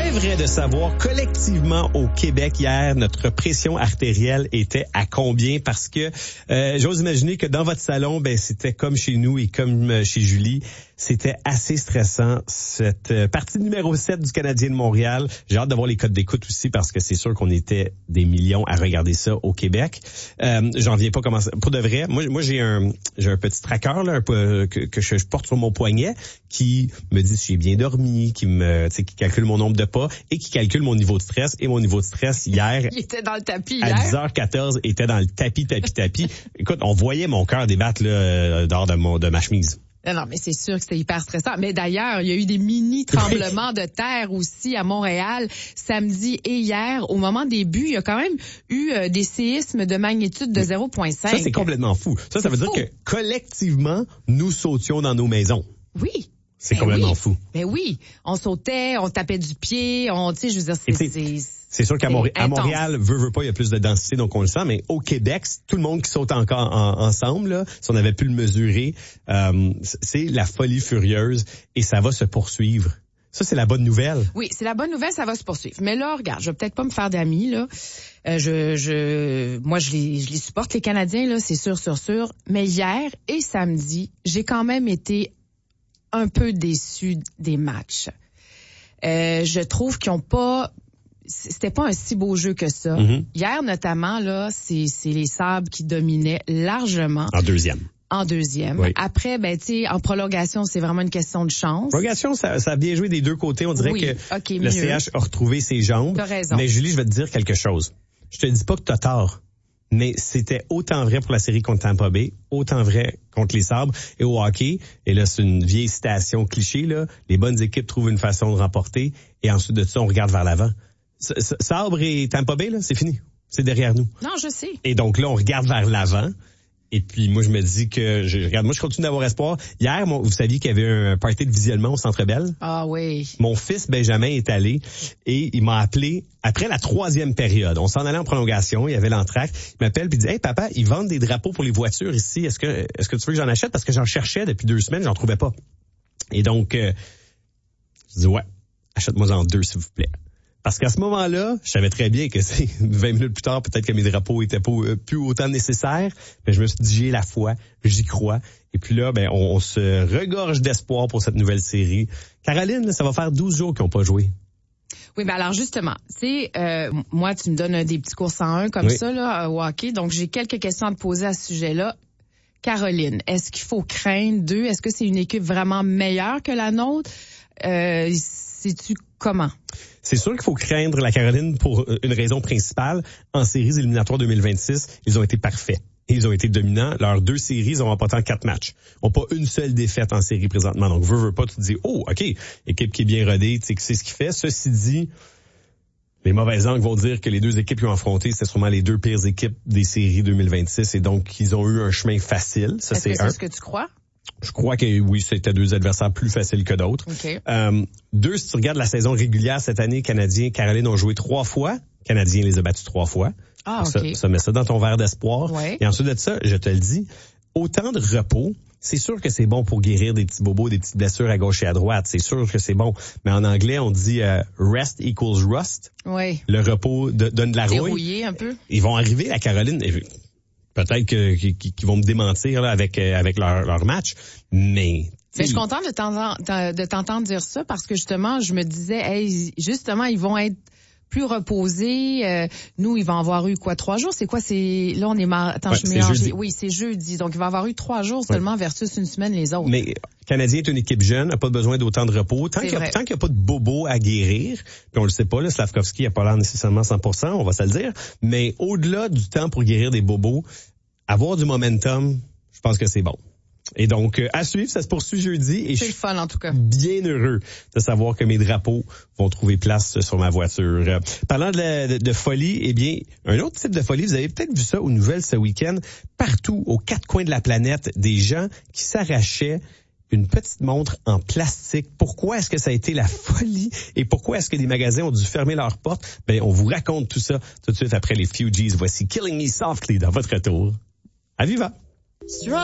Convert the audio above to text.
vrai de savoir collectivement au Québec hier, notre pression artérielle était à combien? Parce que j'ose imaginer que dans votre salon, c'était comme chez nous et comme chez Julie, c'était assez stressant. Cette partie numéro 7 du Canadien de Montréal, j'ai hâte de voir les codes d'écoute aussi parce que c'est sûr qu'on était des millions à regarder ça au Québec. J'en viens pas comment ça. Pour de vrai, moi j'ai un petit tracker là, que je porte sur mon poignet qui me dit si j'ai bien dormi, qui calcule mon nombre de pas et qui calcule mon niveau de stress. Et mon niveau de stress hier, il était dans le tapis à 10h14, était dans le tapis. Écoute, on voyait mon cœur débattre là, dehors de ma chemise. Non, mais c'est sûr que c'était hyper stressant. Mais d'ailleurs, il y a eu des mini-tremblements de terre aussi à Montréal samedi et hier. Au moment des buts, il y a quand même eu des séismes de magnitude de 0,5. Ça, c'est complètement fou. Ça veut dire que collectivement, nous sautions dans nos maisons. Oui. C'est complètement fou. Mais oui, on sautait, on tapait du pied, je veux dire, c'est sûr qu'à Montréal, veut pas, il y a plus de densité, donc on le sent, mais au Québec, tout le monde qui saute encore ensemble, là, si on avait pu le mesurer, c'est la folie furieuse et ça va se poursuivre. Ça, c'est la bonne nouvelle. Oui, c'est la bonne nouvelle, ça va se poursuivre. Mais là, regarde, je vais peut-être pas me faire d'amis, là. Moi, je les supporte, les Canadiens, là, c'est sûr. Mais hier et samedi, j'ai quand même été un peu déçu des matchs. Je trouve qu'ils ont pas... C'était pas un si beau jeu que ça. Mm-hmm. Hier, notamment, là, c'est les Sabres qui dominaient largement. En deuxième. Oui. Après, en prolongation, c'est vraiment une question de chance. Prolongation, ça a bien joué des deux côtés. On dirait que le CH a retrouvé ses jambes. T'as raison. Mais Julie, je vais te dire quelque chose. Je te dis pas que t'as tort. Mais c'était autant vrai pour la série contre Tampa Bay, autant vrai contre les Sabres et au hockey. Et là, c'est une vieille citation cliché, là. Les bonnes équipes trouvent une façon de remporter. Et ensuite de ça, on regarde vers l'avant. Sabres et Tampa Bay, là, c'est fini. C'est derrière nous. Non, je sais. Et donc là, on regarde vers l'avant. Et puis moi, je me dis que je continue d'avoir espoir. Hier, vous saviez qu'il y avait un party de visionnement au Centre Bell. Ah oui. Mon fils Benjamin est allé et il m'a appelé après la 3e période. On s'en allait en prolongation, il y avait l'entracte. Il m'appelle puis il dit "Hey papa, ils vendent des drapeaux pour les voitures ici. Est-ce que tu veux que j'en achète parce que j'en cherchais depuis 2 semaines, j'en trouvais pas." Et donc je dis "Ouais, achète-moi-en 2 s'il vous plaît." Parce qu'à ce moment-là, je savais très bien que c'est 20 minutes plus tard, peut-être que mes drapeaux étaient pas plus autant nécessaires, mais je me suis dit, j'ai la foi, j'y crois. Et puis là, on se regorge d'espoir pour cette nouvelle série. Caroline, là, ça va faire 12 jours qu'ils n'ont pas joué. Oui, ben alors justement, moi, tu me donnes des petits cours 101 comme ça, là, au hockey, donc j'ai quelques questions à te poser à ce sujet-là. Caroline, est-ce qu'il faut craindre d'eux? Est-ce que c'est une équipe vraiment meilleure que la nôtre? Sais-tu comment? C'est sûr qu'il faut craindre la Caroline pour une raison principale. En séries éliminatoires 2026, ils ont été parfaits. Ils ont été dominants. Leurs 2 séries, ils ont remporté en 4 matchs. Ils n'ont pas une seule défaite en série présentement. Donc, veux pas, tu te dis, oh, OK, équipe qui est bien rodée, tu sais que c'est ce qu'il fait. Ceci dit, les mauvais angles vont dire que les 2 équipes qui ont affronté, c'est sûrement les 2 pires équipes des séries 2026. Et donc, ils ont eu un chemin facile. Ça, Est-ce que c'est ce que tu crois? Je crois que oui, c'était 2 adversaires plus faciles que d'autres. Okay. 2, si tu regardes la saison régulière cette année, Canadiens, Caroline ont joué 3 fois. Canadiens les a battus 3 fois. Ah, OK. Ça met ça dans ton verre d'espoir. Ouais. Et ensuite de ça, je te le dis, autant de repos, c'est sûr que c'est bon pour guérir des petits bobos, des petites blessures à gauche et à droite. C'est sûr que c'est bon. Mais en anglais, on dit rest equals rust. Oui. Le repos donne de la rouille. Dérouiller un peu. Ils vont arriver à Caroline. Peut-être qu'ils vont me démentir là, avec leur match, mais je suis contente de t'entendre dire ça parce que justement, je me disais, justement, ils vont être plus reposés. Nous, il va avoir eu 3 jours? C'est quoi? Là, on est Attends, je mélange. Oui, c'est jeudi. Donc, il va avoir eu 3 jours seulement versus une semaine les autres. Mais Canadien est une équipe jeune, n'a pas besoin d'autant de repos. Tant qu'il n'y a pas de bobo à guérir, puis on le sait pas, là, Slavkovski n'a pas l'air nécessairement 100%, on va se le dire. Mais au-delà du temps pour guérir des bobos, avoir du momentum, je pense que c'est bon. Et donc, à suivre, ça se poursuit jeudi. Et c'est le fun, en tout cas. Bien heureux de savoir que mes drapeaux vont trouver place sur ma voiture. Parlant de folie, eh bien, un autre type de folie, vous avez peut-être vu ça aux nouvelles ce week-end, partout, aux 4 coins de la planète, des gens qui s'arrachaient une petite montre en plastique. Pourquoi est-ce que ça a été la folie? Et pourquoi est-ce que les magasins ont dû fermer leurs portes? On vous raconte tout ça tout de suite après les Fugees. Voici Killing Me Softly dans votre retour. À Viva!